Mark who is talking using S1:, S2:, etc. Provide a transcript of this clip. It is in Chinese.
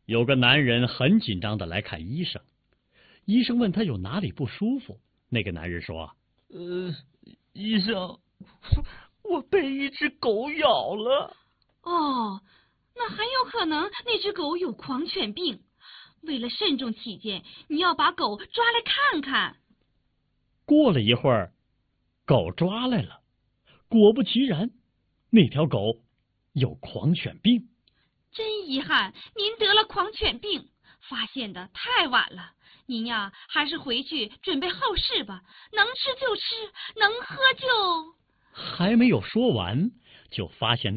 S1: 有个男人很紧张的来看医生，医生问他有哪里不舒服。那个男人说：
S2: 医生，我被一只狗咬了。
S3: 哦，那很有可能那只狗有狂犬病。为了慎重起见，你要把狗抓来看看。
S1: 过了一会儿，狗抓来了，果不其然，那条狗有狂犬病。
S3: 真遗憾，您得了狂犬病，发现的太晚了。您呀，还是回去准备后事吧，能吃就吃，能喝就……
S1: 还没有说完，就发现